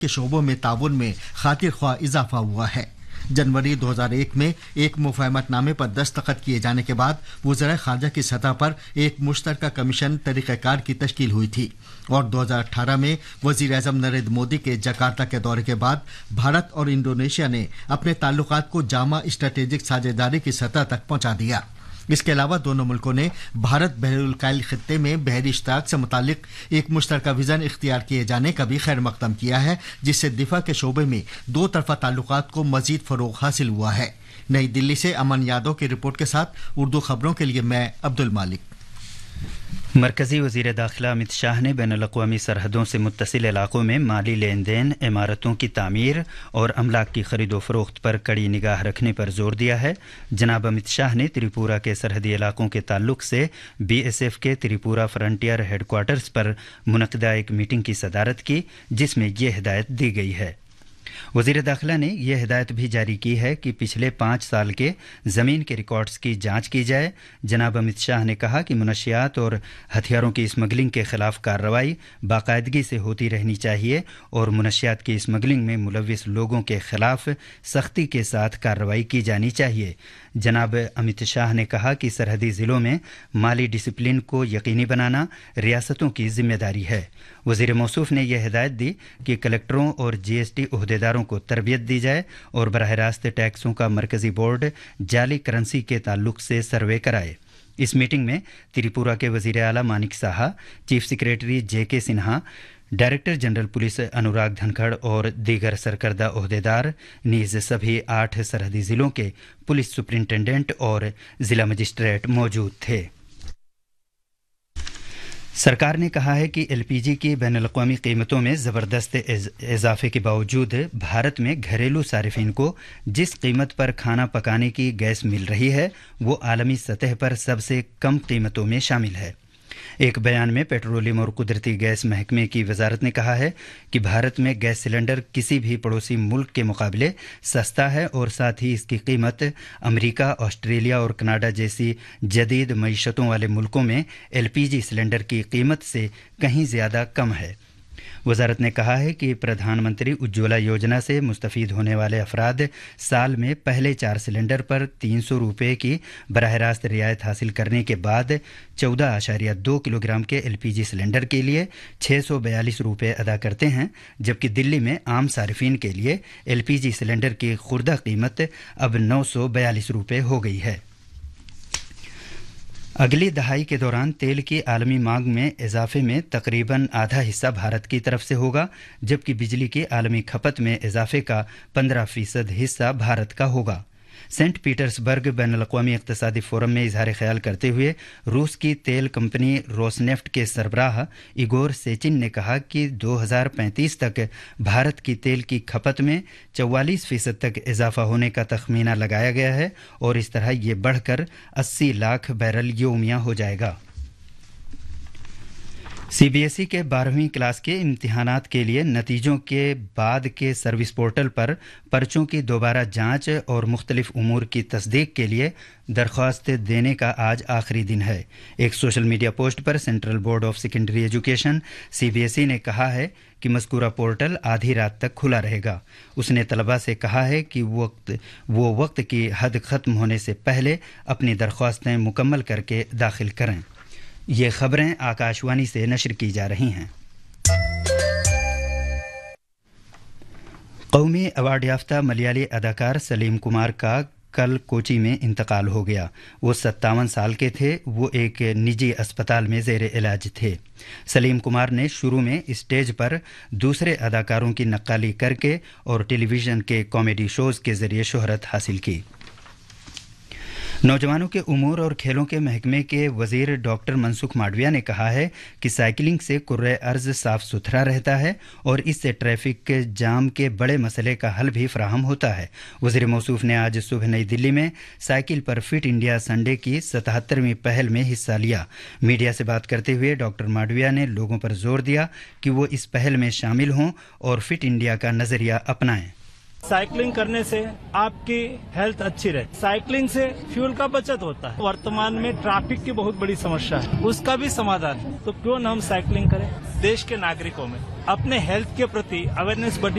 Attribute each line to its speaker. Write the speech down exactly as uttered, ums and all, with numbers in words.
Speaker 1: के शोबों में ताउन में खातिर ख्वाह इजाफा हुआ है। जनवरी दो हज़ार एक में एक मुफाहमतनामे पर दस्तखत किए जाने के बाद वज़राए खारजा की सतह पर एक मुश्तरका कमीशन तरीक़ाकार की तश्कील हुई थी और दो हज़ार अठारह में वज़ीर आज़म नरेंद्र मोदी के जकार्ता के दौरे के बाद भारत और इंडोनेशिया ने अपने ताल्लुकात को जामा स्ट्रेटेजिक साझेदारी की सतह तक पहुंचा दिया। इसके अलावा दोनों मुल्कों ने भारत बहरुल कायल खित्ते में बहरी इश्तराक से मुतालिक एक मुश्तरका विजन इख्तियार किए जाने का भी खैर मकदम किया है, जिससे दिफा के शोबे में दो तरफा ताल्लुकात को मजीद फरोग हासिल हुआ है। नई दिल्ली से अमन यादव की रिपोर्ट के साथ उर्दू खबरों के लिए मैं अब्दुल मालिक।
Speaker 2: मरकजी वज़ीर दाखिला अमित शाह ने बैनुल-अक़वामी सरहदों से मुत्तसिल इलाकों में माली लेन देन, इमारतों की तामीर और अमलाक की खरीदो फरोख्त पर कड़ी निगाह रखने पर जोर दिया है। जनाब अमित शाह ने त्रिपुरा के सरहदी इलाकों के ताल्लुक से बी एस एफ के त्रिपुरा फ्रंटियर हेडक्वार्टर्स पर मुनक़दा एक मीटिंग की सदारत की, जिसमें यह हिदायत दी गई है। वज़ीर दाखिला ने यह हिदायत भी जारी की है कि पिछले पाँच साल के ज़मीन के रिकॉर्ड्स की जांच की जाए। जनाब अमित शाह ने कहा कि मुनशियात और हथियारों की स्मगलिंग के खिलाफ कार्रवाई बाकायदगी से होती रहनी चाहिए और मुनशियात की स्मगलिंग में मुलविस लोगों के खिलाफ सख्ती के साथ कार्रवाई की जानी चाहिए। जनाब अमित शाह ने कहा कि सरहदी ज़िलों में माली डिसिप्लिन को यकीनी बनाना रियासतों की जिम्मेदारी है। वज़ीर मौसूफ ने यह हिदायत दी कि कलेक्टरों और जी एस टी उहदेदारों को तरबियत दी जाए और बराह रास्त टैक्सों का मरकज़ी बोर्ड जाली करेंसी के ताल्लुक से सर्वे कराए। इस मीटिंग में त्रिपुरा के वज़ीर आला मानिक साहा, चीफ सेक्रेटरी जे के सिन्हा, डायरेक्टर जनरल पुलिस अनुराग धनखड़ और दीगर सरकर्दा ओहदेदार नीज सभी आठ सरहदी ज़िलों के पुलिस सुपरिंटेंडेंट और ज़िला मजिस्ट्रेट मौजूद थे। सरकार ने कहा है कि एल पी जी की बैनुल-अक़वामी कीमतों में ज़बरदस्त इजाफे के बावजूद भारत में घरेलू सारिफिन को जिस कीमत पर खाना पकाने की गैस मिल रही है वो आलमी सतह पर सबसे कम कीमतों में शामिल है। एक बयान में पेट्रोलियम और कुदरती गैस महकमे की वजारत ने कहा है कि भारत में गैस सिलेंडर किसी भी पड़ोसी मुल्क के मुकाबले सस्ता है और साथ ही इसकी कीमत अमेरिका, ऑस्ट्रेलिया और कनाडा जैसी जदीद मईशतों वाले मुल्कों में एल पी जी सिलेंडर की कीमत से कहीं ज़्यादा कम है। वजारत ने कहा है कि प्रधानमंत्री उज्ज्वला योजना से मुस्तफ़ीद होने वाले अफराद साल में पहले चार सिलेंडर पर तीन सौ रुपये की बराह रास्त रियायत हासिल करने के बाद चौदह आशारिया दो किलोग्राम के एल पी जी सिलेंडर के लिए छः सौ बयालीस रुपये अदा करते हैं, जबकि दिल्ली में आम सारिफिन के लिए एल पी जी सिलेंडर की खुर्दा कीमत अब नौ सौ बयालीस रुपये हो गई है। अगली दहाई के दौरान तेल की आलमी मांग में इजाफे में तकरीबन आधा हिस्सा भारत की तरफ से होगा, जबकि बिजली की आलमी खपत में इजाफे का पंद्रह फीसद हिस्सा भारत का होगा। सेंट पीटर्सबर्ग बैनुल-अक़वामी इक़्तिसादी फोरम में इजहार ख्याल करते हुए रूस की तेल कंपनी रोसनेफ्ट के सरबराह इगोर सेचिन ने कहा कि दो हज़ार पैंतीस तक भारत की तेल की खपत में चौवालीस फीसद तक इजाफा होने का तखमीना लगाया गया है और इस तरह ये बढ़कर अस्सी लाख बैरल यौमिया हो जाएगा। सी बी एस ई के बारहवीं क्लास के इम्तिहानात के लिए नतीजों के बाद के सर्विस पोर्टल पर पर्चों की दोबारा जांच और मुख्तलिफ उमूर की तस्दीक के लिए दरख्वास्त देने का आज आखिरी दिन है। एक सोशल मीडिया पोस्ट पर central board of secondary education C B S E ने कहा है कि मज़कूरा पोर्टल आधी रात तक खुला रहेगा। उसने तलबा से कहा है कि वक्त वो वक्त की हद ख़त्म होने से पहले अपनी दरख्वास्तें मुकम्मल करके दाखिल करें। ये खबरें आकाशवाणी से नशर की जा रही हैं। कौमी अवार्ड याफ्ता मलयाली अदाकार सलीम कुमार का कल कोची में इंतकाल हो गया। वो सत्तावन साल के थे। वो एक निजी अस्पताल में ज़ेर इलाज थे। सलीम कुमार ने शुरू में स्टेज पर दूसरे अदाकारों की नक्काली करके और टेलीविज़न के कॉमेडी शोज़ के ज़रिए शोहरत हासिल की। नौजवानों के उमूर और खेलों के महकमे के वज़ीर डॉक्टर मनसुख मांडविया ने कहा है कि साइकिलिंग से कुर्रे अर्ज़ साफ़ सुथरा रहता है और इससे ट्रैफिक के जाम के बड़े मसले का हल भी फराहम होता है। वज़ीर मौसूफ ने आज सुबह नई दिल्ली में साइकिल पर फिट इंडिया संडे की सतहत्तरवीं पहल में हिस्सा लिया। मीडिया से बात करते हुए डॉक्टर मांडविया ने लोगों पर जोर दिया कि वो इस पहल में शामिल हों और फिट इंडिया का नज़रिया अपनाएं।
Speaker 3: साइकिलिंग करने से आपकी हेल्थ अच्छी रहती। साइकिलिंग से फ्यूल का बचत होता है। वर्तमान में ट्रैफिक की बहुत बड़ी समस्या है, उसका भी समाधान है। तो क्यों न हम साइकिलिंग करें। देश के नागरिकों में अपने हेल्थ के प्रति अवेयरनेस बढ़ी।